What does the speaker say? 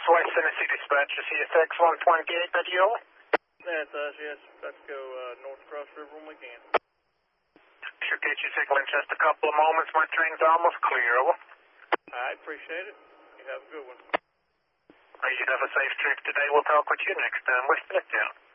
West Tennessee Dispatch, CSX 128, that you? That's us, yes. Let's go north across the river when we can. Should get you signal in just a couple of moments. My train's almost clear, over. I appreciate it. You have a good one. You have a safe trip today. We'll talk with you next time. West Tennessee.